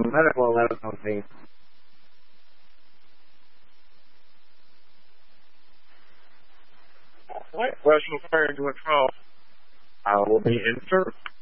medical 11:08. All right, National Fire into 12 will be in service.